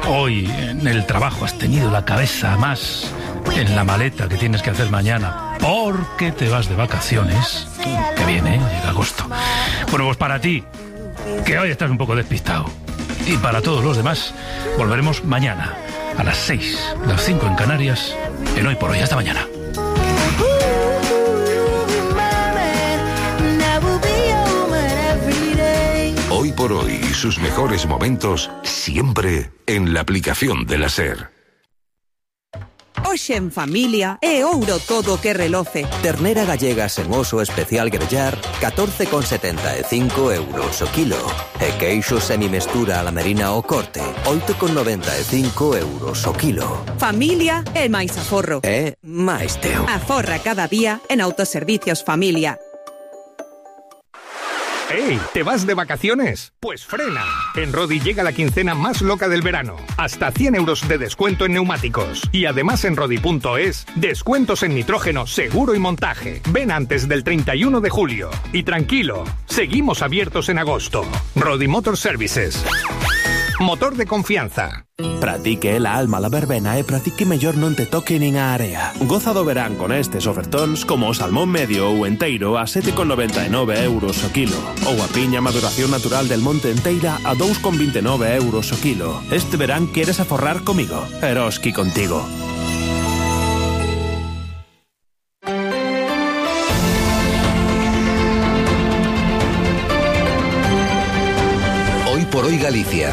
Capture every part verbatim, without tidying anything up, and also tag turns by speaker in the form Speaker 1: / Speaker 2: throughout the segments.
Speaker 1: hoy en el trabajo has tenido la cabeza más en la maleta que tienes que hacer mañana porque te vas de vacaciones, que viene, ¿eh? Llega agosto. Bueno, pues para ti, que hoy estás un poco despistado, y para todos los demás, volveremos mañana a las seis, las cinco en Canarias, en Hoy por Hoy. Hasta mañana.
Speaker 2: Hoy por Hoy, sus mejores momentos siempre en la aplicación de la SER.
Speaker 3: Hoxe en familia é ouro todo que reloce.
Speaker 4: Ternera gallega sen oso especial grellar, catorce con setenta e cinco euros o kilo. E queixo semimestura a la merina o corte, oito con noventa e cinco euros o kilo.
Speaker 3: Familia é máis aforro.
Speaker 4: É máis teu.
Speaker 3: Aforra cada día en Autoservicios Familia.
Speaker 5: ¡Ey! ¿Te vas de vacaciones? Pues frena. En Rodi llega la quincena más loca del verano. Hasta cien euros de descuento en neumáticos. Y además en Rodi punto es, descuentos en nitrógeno, seguro y montaje. Ven antes del treinta y uno de julio. Y tranquilo, seguimos abiertos en agosto. Rodi Motor Services. Motor de confianza.
Speaker 6: Pratique la alma la verbena e pratique mellor non te toque nin a area. Goza do verán con estes ofertóns como o salmón medio ou enteiro a sete con noventa e nove euros o kilo ou a piña maduración natural del monte enteira a dous con vinte e nove euros o kilo. Este verán queres aforrar comigo. Eroski contigo.
Speaker 2: Hoy por Hoy Galicia.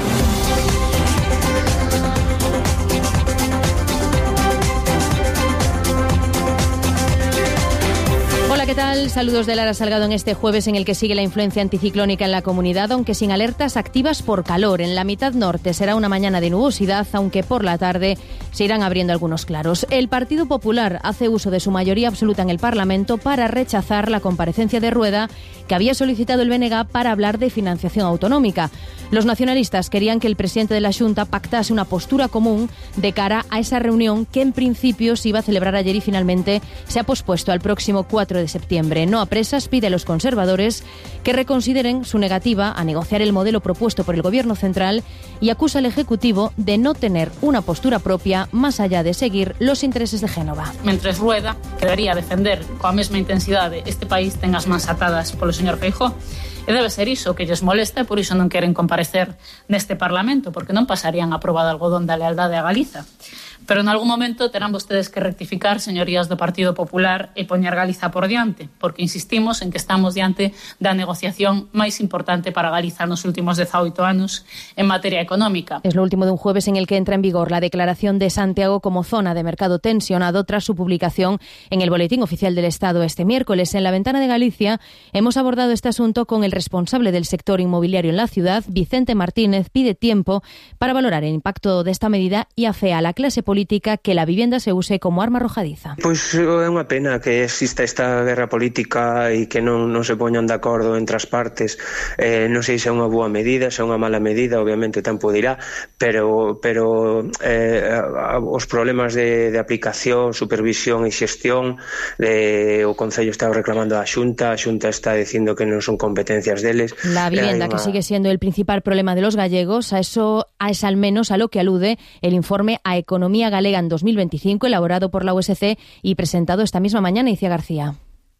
Speaker 7: Hola, ¿qué tal? Saludos de Lara Salgado en este jueves en el que sigue la influencia anticiclónica en la comunidad, aunque sin alertas activas por calor. En la mitad norte será una mañana de nubosidad, aunque por la tarde se irán abriendo algunos claros. El Partido Popular hace uso de su mayoría absoluta en el Parlamento para rechazar la comparecencia de Rueda que había solicitado el B N G para hablar de financiación autonómica. Los nacionalistas querían que el presidente de la Xunta pactase una postura común de cara a esa reunión que en principio se iba a celebrar ayer y finalmente se ha pospuesto al próximo cuatro de septiembre. No a presas pide a los conservadores que reconsideren su negativa a negociar el modelo propuesto por el Gobierno central y acusa al Ejecutivo de no tener una postura propia más allá de seguir los intereses de Génova.
Speaker 8: Mentres Rueda quedaría defender coa mesma intensidade este país ten as mans atadas polo señor Feijóo. E debe ser iso que lles molesta e por iso non queren comparecer neste Parlamento, porque non pasarían a proba de algodón da lealdade a Galiza. Pero en algún momento terán vostedes que rectificar, señorías do Partido Popular, e poñer Galiza por diante, porque insistimos en que estamos diante da negociación máis importante para Galiza nos últimos dezaoito anos en materia económica.
Speaker 7: Es lo último de un jueves en el que entra en vigor la declaración de Santiago como zona de mercado tensionado tras su publicación en el Boletín Oficial del Estado este miércoles. En la Ventana de Galicia hemos abordado este asunto con el responsable del sector inmobiliario en la ciudad, Vicente Martínez. Pide tiempo para valorar el impacto de esta medida y afea a la clase política política que la vivienda se use como arma arrojadiza.
Speaker 9: Pois é unha pena que exista esta guerra política e que non, non se poñan de acordo entre as partes. Eh, non sei se é unha boa medida, se é unha mala medida, obviamente o tempo dirá, pero, pero eh, os problemas de, de aplicación, supervisión e xestión, de, o Concello está reclamando a Xunta, a Xunta está dicindo que non son competencias deles.
Speaker 7: La vivienda, una... que sigue siendo el principal problema de los gallegos, a eso es al menos a lo que alude el informe a Economía Galega en dos mil veinticinco, elaborado por la U S C y presentado esta misma mañana. Icía García.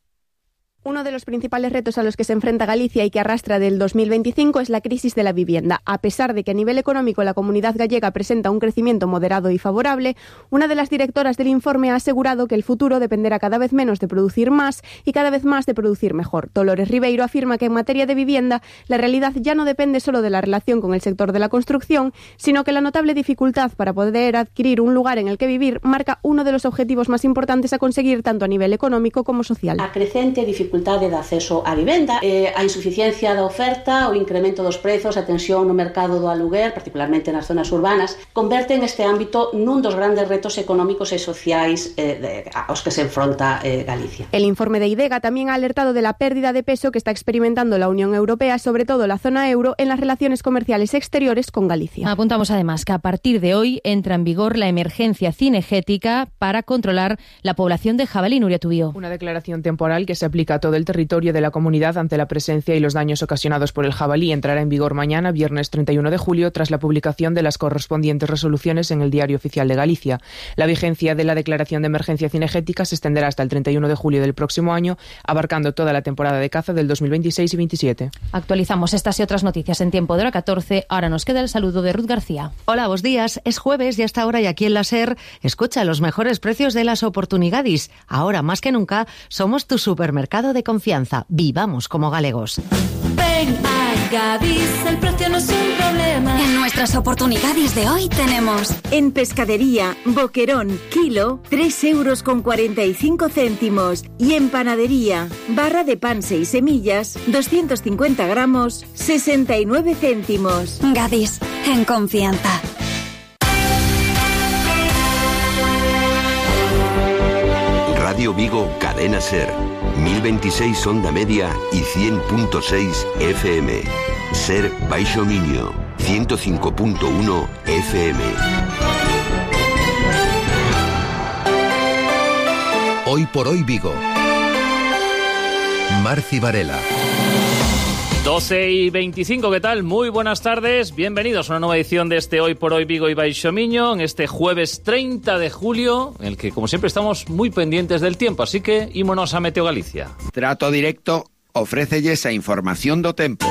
Speaker 10: Uno de los principales retos a los que se enfrenta Galicia y que arrastra del dos mil veinticinco es la crisis de la vivienda. A pesar de que a nivel económico la comunidad gallega presenta un crecimiento moderado y favorable, una de las directoras del informe ha asegurado que el futuro dependerá cada vez menos de producir más y cada vez más de producir mejor. Dolores Ribeiro afirma que en materia de vivienda la realidad ya no depende solo de la relación con el sector de la construcción, sino que la notable dificultad para poder adquirir un lugar en el que vivir marca uno de los objetivos más importantes a conseguir tanto a nivel económico como social.
Speaker 11: A creciente dificultad de acceso á vivenda, eh, a insuficiencia da oferta, o incremento dos prezos, a tensión no mercado do aluguer, particularmente nas zonas urbanas, converten este ámbito nun dos grandes retos económicos e sociais eh, de, aos que se enfronta eh, Galicia.
Speaker 10: El informe de IDEGA también ha alertado de la pérdida de peso que está experimentando la Unión Europea, sobre todo la zona euro, en las relaciones comerciales exteriores con Galicia.
Speaker 7: Apuntamos además que a partir de hoy entra en vigor la emergencia cinegética para controlar la población de jabalí. Nuria Tubío.
Speaker 12: Una declaración temporal que se aplica a todo el territorio de la comunidad ante la presencia y los daños ocasionados por el jabalí entrará en vigor mañana, viernes treinta y uno de julio, tras la publicación de las correspondientes resoluciones en el Diario Oficial de Galicia. La vigencia de la declaración de emergencia cinegética se extenderá hasta el treinta y uno de julio del próximo año, abarcando toda la temporada de caza del dos mil veintiséis y veintisiete.
Speaker 7: Actualizamos estas y otras noticias en tiempo de hora catorce. Ahora nos queda el saludo de Ruth García.
Speaker 13: Hola, buenos días. Es jueves y hasta ahora y aquí en la SER escucha los mejores precios de las oportunidades. Ahora más que nunca somos tu supermercado de confianza. Vivamos como galegos.
Speaker 14: Ven a Gadis, el precio no es un problema.
Speaker 15: En nuestras oportunidades de hoy tenemos
Speaker 16: en pescadería, boquerón, kilo, tres euros con cuarenta y cinco céntimos. Y en panadería, barra de pan seis semillas, doscientos cincuenta gramos, sesenta y nueve céntimos.
Speaker 15: Gadis, en confianza.
Speaker 2: Radio Vigo, Cadena SER, mil veintiséis onda media y cien punto seis F M. SER Baixo Miño, ciento cinco punto uno F M.
Speaker 17: Hoy por hoy Vigo. Marci Varela.
Speaker 1: doce y veinticinco, ¿qué tal? Muy buenas tardes, bienvenidos a una nueva edición de este Hoy por Hoy Vigo y Baixo Miño, en este jueves treinta de julio, en el que como siempre estamos muy pendientes del tiempo, así que ímonos a Meteo Galicia.
Speaker 18: Trato Directo ofrécelles a información do tempo.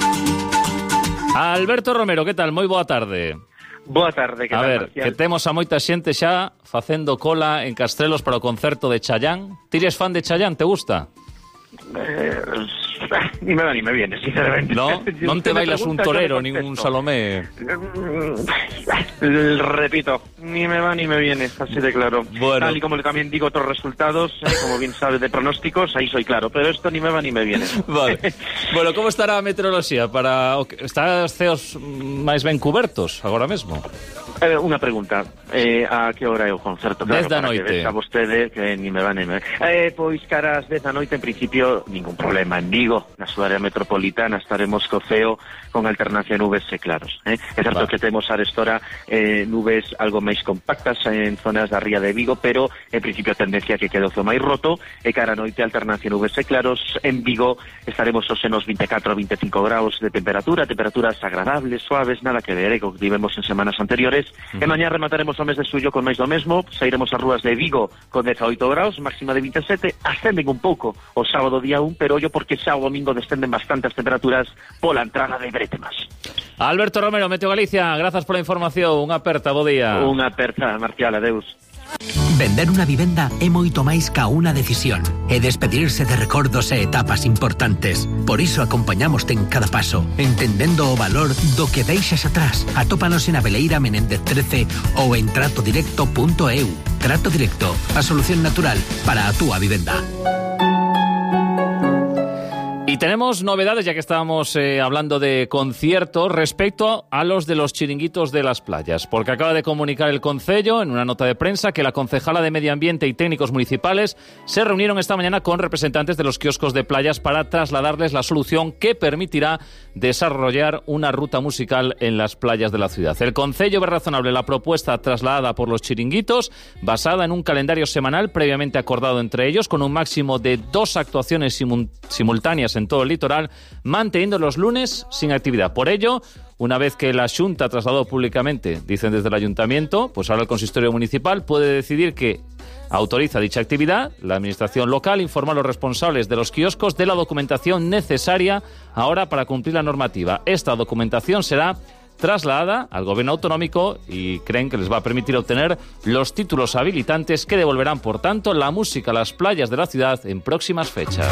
Speaker 1: Alberto Romero, ¿qué tal? Moi boa tarde.
Speaker 19: Boa tarde, que
Speaker 1: A
Speaker 19: tal,
Speaker 1: ver,
Speaker 19: Marcial?
Speaker 1: que temos a moita xente xa facendo cola en Castrelos para o concerto de Chayán. Tires fan de Chayán, te gusta?
Speaker 19: Eh, ni me va ni me viene, sinceramente.
Speaker 1: No, non te bailas un torero, nin un Salomé.
Speaker 19: Repito, ni me va ni me viene, así de claro.
Speaker 1: Bueno.
Speaker 19: Tal y como también digo otros resultados, eh, como bien sabes de pronósticos, ahí soy claro, pero esto ni me va ni me viene.
Speaker 1: Vale. Bueno, como estará a meteoroloxía para o que estás ceos máis ben cubertos agora mesmo?
Speaker 19: Eh, unha pregunta, eh, a que hora é o concerto?
Speaker 1: Dez da
Speaker 19: para
Speaker 1: noite.
Speaker 19: Que vexa vostede que ni me va ni me eh, Pois caras dez da noite, en principio ningún problema en Vigo, na súa área metropolitana estaremos co ceo con alternancia nubes e claros, eh? É certo
Speaker 1: Va.
Speaker 19: que temos arestora eh, nubes algo máis compactas en zonas da ría de Vigo, pero en principio a tendencia que quede o ceo máis roto, e cara a noite alternancia nubes e claros. En Vigo estaremos os enos vinte e catro a vinte e cinco graus de temperatura, temperaturas agradables, suaves, nada que ver, eh, co que vivemos en semanas anteriores. E mañá remataremos o mes de xullo con máis do mesmo, sairemos ás rúas de Vigo con dezaoito graus, máxima de vinte e sete, ascenden un pouco o sábado día un, pero ollo porque xa o domingo descenden bastante as temperaturas pola entrada de Bretemas.
Speaker 1: Alberto Romero, Meteo Galicia, grazas pola información, unha aperta, bo día.
Speaker 19: Unha aperta, Marcial, adeus.
Speaker 20: Vender unha vivenda é moito máis ca unha decisión. É despedirse de recordos e etapas importantes. Por iso acompañamoste en cada paso, entendendo o valor do que deixas atrás. Atópanos en Abeleira Menéndez trece ou en trato directo punto e u. Trato Directo, a solución natural para a túa vivenda.
Speaker 1: Y tenemos novedades, ya que estábamos eh, hablando de conciertos, respecto a los de los chiringuitos de las playas, porque acaba de comunicar el Concello en una nota de prensa que la concejala de Medio Ambiente y técnicos municipales se reunieron esta mañana con representantes de los kioscos de playas para trasladarles la solución que permitirá desarrollar una ruta musical en las playas de la ciudad. El Concello ve razonable la propuesta trasladada por los chiringuitos, basada en un calendario semanal previamente acordado entre ellos, con un máximo de dos actuaciones simu- simultáneas en todo el litoral, manteniendo los lunes sin actividad. Por ello, una vez que la Xunta trasladó públicamente, dicen desde el Ayuntamiento, pues ahora el Consistorio Municipal puede decidir que autoriza dicha actividad. La Administración local informa a los responsables de los kioscos de la documentación necesaria ahora para cumplir la normativa. Esta documentación será trasladada al Gobierno autonómico y creen que les va a permitir obtener los títulos habilitantes que devolverán, por tanto, la música a las playas de la ciudad en próximas fechas.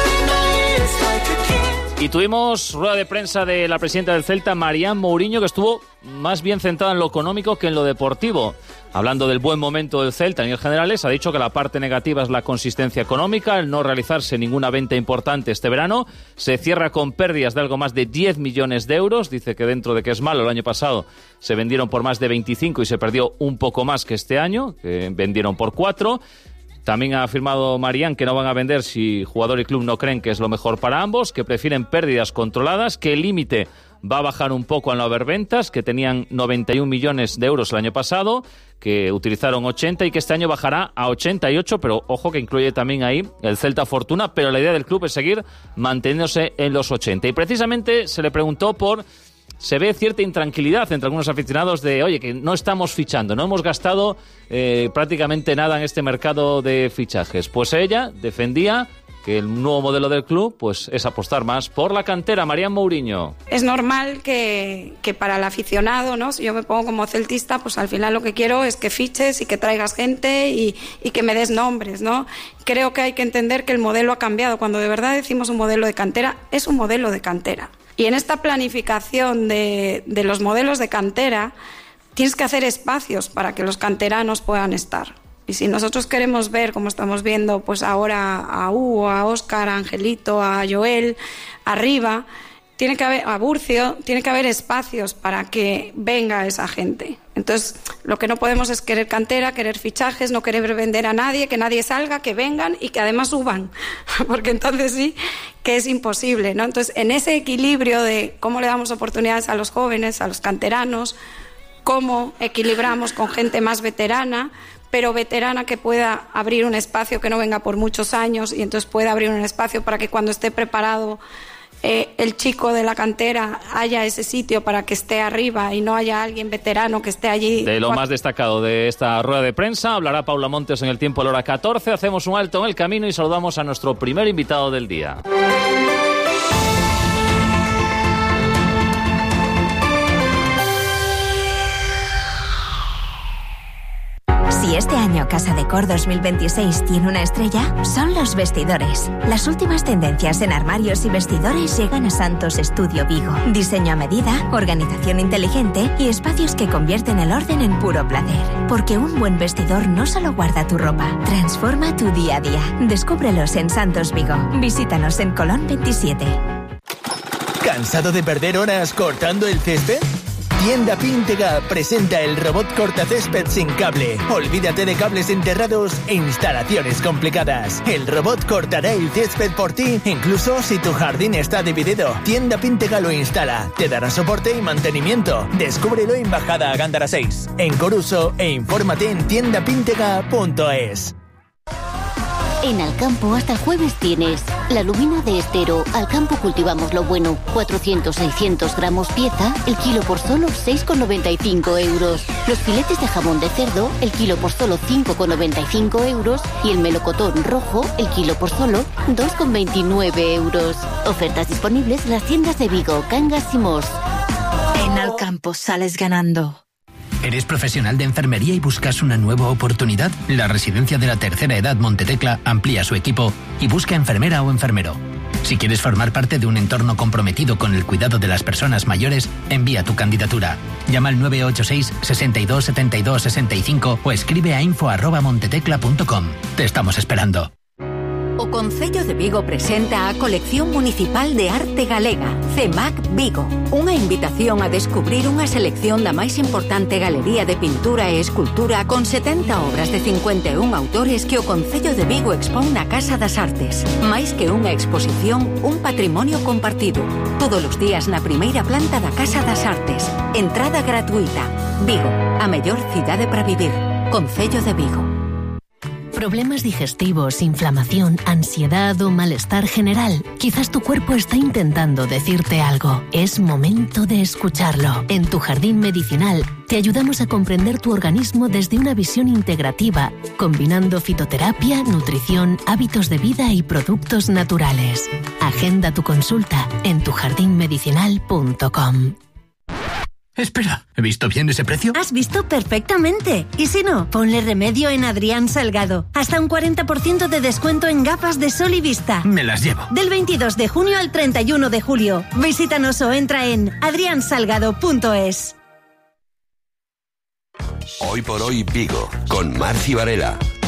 Speaker 1: Y tuvimos rueda de prensa de la presidenta del Celta, Marián Mourinho, que estuvo más bien centrada en lo económico que en lo deportivo. Hablando del buen momento del Celta en generales, ha dicho que la parte negativa es la consistencia económica, el no realizarse ninguna venta importante este verano. Se cierra con pérdidas de algo más de diez millones de euros. Dice que dentro de que es malo, el año pasado se vendieron por más de veinticinco y se perdió un poco más que este año, que vendieron por cuatro. También ha afirmado Marián que no van a vender si jugador y club no creen que es lo mejor para ambos, que prefieren pérdidas controladas, que el límite va a bajar un poco en las overventas, que tenían noventa y un millones de euros el año pasado,
Speaker 21: que utilizaron ochenta y que este año bajará a ochenta y ocho, pero ojo que incluye también ahí el Celta Fortuna, pero la idea del club es seguir manteniéndose en los ochenta. Y precisamente se le preguntó por... Se ve cierta intranquilidad entre algunos aficionados de, oye, que no estamos fichando, no hemos gastado eh, prácticamente nada en este mercado de fichajes. Pues ella defendía que el nuevo modelo del club pues es apostar más por la cantera. Marian Mourinho.
Speaker 22: Es normal que, que para el aficionado, ¿no? Si yo me pongo como celtista, pues al final lo que quiero es que fiches y que traigas gente y, y que me des nombres, ¿no? Creo que hay que entender que el modelo ha cambiado. Cuando de verdad decimos un modelo de cantera, es un modelo de cantera. Y en esta planificación de, de los modelos de cantera, tienes que hacer espacios para que los canteranos puedan estar. Y si nosotros queremos ver, como estamos viendo pues ahora a Hugo, a Óscar, a Angelito, a Joel, arriba, tiene que haber, a Burcio, tiene que haber espacios para que venga esa gente. Entonces, lo que no podemos es querer cantera, querer fichajes, no querer vender a nadie, que nadie salga, que vengan y que además suban, porque entonces sí que es imposible, ¿no? Entonces, en ese equilibrio de cómo le damos oportunidades a los jóvenes, a los canteranos, cómo equilibramos con gente más veterana, pero veterana que pueda abrir un espacio, que no venga por muchos años y entonces pueda abrir un espacio para que cuando esté preparado eh, el chico de la cantera haya ese sitio para que esté arriba y no haya alguien veterano que esté allí.
Speaker 21: De lo más destacado de esta rueda de prensa hablará Paula Montes en el tiempo a la hora catorce. Hacemos un alto en el camino y saludamos a nuestro primer invitado del día.
Speaker 23: Si este año Casa Decor dos mil veintiséis tiene una estrella, son los vestidores. Las últimas tendencias en armarios y vestidores llegan a Santos Estudio Vigo. Diseño a medida, organización inteligente y espacios que convierten el orden en puro placer. Porque un buen vestidor no solo guarda tu ropa, transforma tu día a día. Descúbrelos en Santos Vigo. Visítanos en Colón veintisiete.
Speaker 24: ¿Cansado de perder horas cortando el césped? Tienda Píntega presenta el robot cortacésped sin cable. Olvídate de cables enterrados e instalaciones complicadas. El robot cortará el césped por ti, incluso si tu jardín está dividido. Tienda Píntega lo instala, te dará soporte y mantenimiento. Descúbrelo en Bajada a Gándara seis, en Coruso, e infórmate en tienda píntega punto es.
Speaker 25: En Alcampo hasta el jueves tienes la lubina de estero. Alcampo cultivamos lo bueno. cuatrocientos a seiscientos gramos pieza, el kilo por solo seis con noventa y cinco euros. Los filetes de jamón de cerdo, el kilo por solo cinco con noventa y cinco euros. Y el melocotón rojo, el kilo por solo dos con veintinueve euros. Ofertas disponibles en las tiendas de Vigo, Cangas y Mos.
Speaker 26: En Alcampo sales ganando.
Speaker 20: ¿Eres profesional de enfermería y buscas una nueva oportunidad? La Residencia de la Tercera Edad Montetecla amplía su equipo y busca enfermera o enfermero. Si quieres formar parte de un entorno comprometido con el cuidado de las personas mayores, envía tu candidatura. Llama al nueve ocho seis, sesenta y dos, setenta y dos, sesenta y cinco o escribe a info arroba montetecla punto com. Te estamos esperando.
Speaker 27: O Concello de Vigo presenta a Colección Municipal de Arte Galega, CEMAC Vigo. Unha invitación a descubrir unha selección da máis importante galería de pintura e escultura con setenta obras de cincuenta e un autores que o Concello de Vigo expón na Casa das Artes. Máis que unha exposición, un patrimonio compartido. Todos os días na primeira planta da Casa das Artes. Entrada gratuita. Vigo, a mellor cidade para vivir. Concello de Vigo.
Speaker 28: Problemas digestivos, inflamación, ansiedad o malestar general. Quizás tu cuerpo está intentando decirte algo. Es momento de escucharlo. En Tu Jardín Medicinal te ayudamos a comprender tu organismo desde una visión integrativa, combinando fitoterapia, nutrición, hábitos de vida y productos naturales. Agenda tu consulta en tu jardín medicinal punto com.
Speaker 20: Espera, ¿he visto bien ese precio?
Speaker 28: Has visto perfectamente. Y si no, ponle remedio en Adrián Salgado. Hasta un cuarenta por ciento de descuento en gafas de sol y vista.
Speaker 20: Me las llevo.
Speaker 28: Del veintidós de junio al treinta y uno de julio. Visítanos o entra en adrián salgado punto es.
Speaker 2: Hoy por hoy Vigo, con Marci Varela.